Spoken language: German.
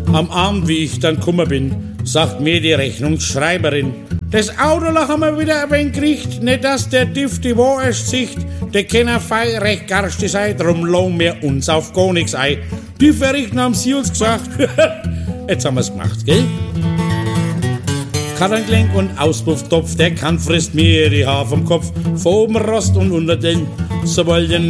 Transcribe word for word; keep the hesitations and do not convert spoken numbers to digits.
Am Abend, wie ich dann kummer bin, sagt mir die Rechnungsschreiberin, das Autolach haben wir wieder ein wenig gekriegt, nicht dass der Diff die Wo erst sicht, der kenner fei recht garstig sei, drum lohn mir uns auf gar nix ei. Die verrichten haben sie uns gesagt. Jetzt haben wir's gemacht, gell? Karrengelenk und Auspufftopf, der kann frisst mir die Haar vom Kopf, von oben Rost und unter den, so wollen